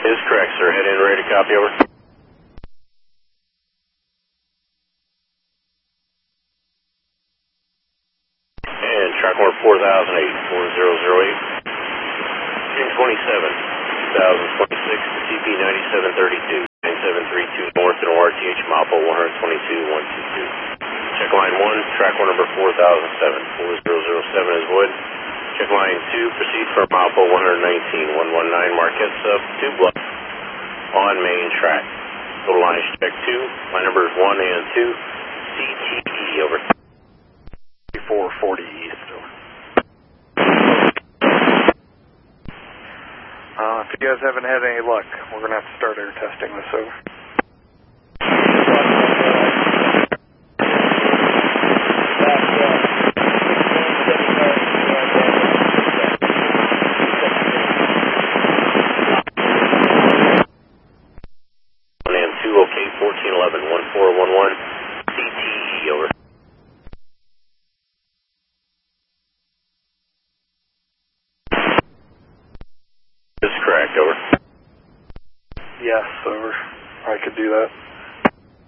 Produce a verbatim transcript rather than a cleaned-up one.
Is correct, sir. Head in, ready to copy, over. And track number four thousand eight, four zero zero eight. June twenty-seven, two thousand twenty-six, T P ninety-seven thirty-two, nine seven three two north and O R T H Mapo one twenty-two one two two. Check line one, track one number four thousand seven, four zero zero seven is void. Check line two, proceed for Mapo one nineteen, one one nine, Marquette Sub, two Bluff, on main track. Total line check two, line numbers one and two, C T E, over. four forty east, over. Uh, if you guys haven't had any luck, we're going to have to start air testing this, over. one and two, okay, fourteen eleven, one four one one, C T E, over. Is correct, over. Yes, over. I could do that.